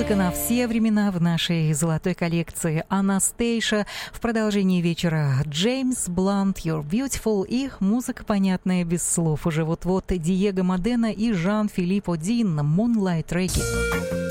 Музыка на все времена в нашей золотой коллекции Анастейша. В продолжении вечера Джеймс Блант, You're Beautiful. Их музыка, понятная без слов. Уже вот-вот Диего Модена и Жан-Филипп Один, Moonlight Reggae.